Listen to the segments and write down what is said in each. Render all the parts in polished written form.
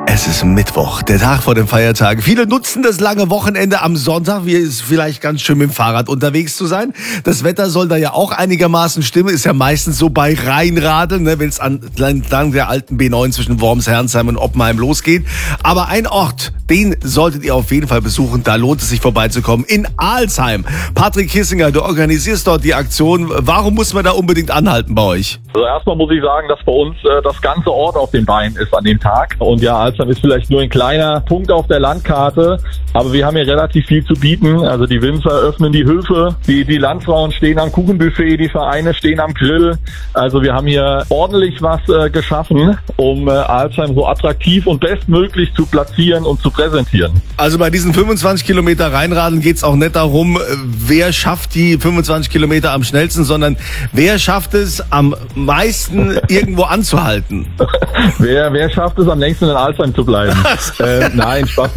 Es ist Mittwoch, der Tag vor dem Feiertag. Viele nutzen das lange Wochenende am Sonntag, wie es vielleicht ganz schön mit dem Fahrrad unterwegs zu sein. Das Wetter soll da ja auch einigermaßen stimmen, ist ja meistens so bei Rheinradeln, ne, wenn es entlang der alten B9 zwischen Worms, Herrnsheim und Oppenheim losgeht. Aber ein Ort, den solltet ihr auf jeden Fall besuchen, da lohnt es sich vorbeizukommen, in Alzheim. Patrick Kissinger, du organisierst dort die Aktion. Warum muss man da unbedingt anhalten bei euch? Also erstmal muss ich sagen, dass bei uns das ganze Ort auf den Beinen ist an dem Tag. Und ja, Alzheim ist vielleicht nur ein kleiner Punkt auf der Landkarte, aber wir haben hier relativ viel zu bieten. Also die Winzer öffnen die Höfe, die Landfrauen stehen am Kuchenbuffet, die Vereine stehen am Grill. Also wir haben hier ordentlich was geschaffen, um Alzheim so attraktiv und bestmöglich zu platzieren und zu präsentieren. Also bei diesen 25 Kilometer Rheinradeln geht es auch nicht darum, wer schafft die 25 Kilometer am schnellsten, sondern wer schafft es am meisten irgendwo anzuhalten. Wer schafft es am längsten in Alzheim zu bleiben? Nein, Spaß.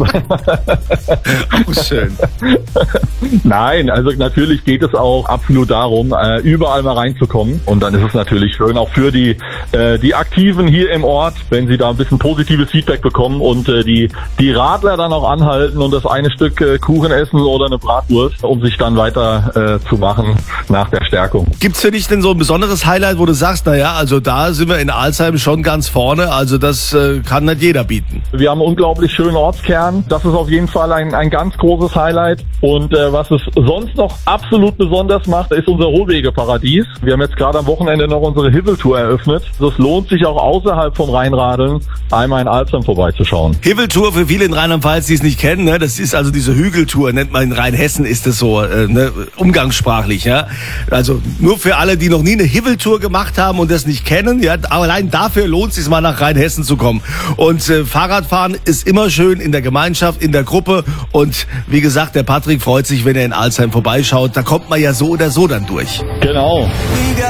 Oh, schön. Nein, also natürlich geht es auch absolut darum, überall mal reinzukommen. Und dann ist es natürlich schön, auch für die Aktiven hier im Ort, wenn sie da ein bisschen positives Feedback bekommen und die Radler dann auch anhalten und das eine Stück Kuchen essen oder eine Bratwurst, um sich dann weiter zu machen nach der Stärkung. Gibt's für dich denn so ein besonderes Highlight, wo du sagst, naja, also da sind wir in Alzheim schon ganz vorne, also das kann nicht jeder bieten? Wir haben einen unglaublich schönen Ortskern. Das ist auf jeden Fall ein ganz großes Highlight. Und was es sonst noch absolut besonders macht, ist unser Hohlwegeparadies. Wir haben jetzt gerade am Wochenende noch unsere Hiveltour eröffnet. Es lohnt sich auch außerhalb vom Rheinradeln einmal in Alzheim vorbeizuschauen. Hiveltour für viele in Rheinland-Pfalz, die es nicht kennen, ne? Das ist also diese Hügeltour, nennt man in Rheinhessen, ist das so ne? Umgangssprachlich. Ja? Also nur für alle, die noch nie eine Hiveltour gemacht haben und das nicht kennen, ja, allein dafür lohnt es sich mal nach Rheinhessen zu kommen. Und Fahrradfahren ist immer schön in der Gemeinschaft, in der Gruppe. Und wie gesagt, der Patrick freut sich, wenn er in Alzheim vorbeischaut. Da kommt man ja so oder so dann durch. Genau.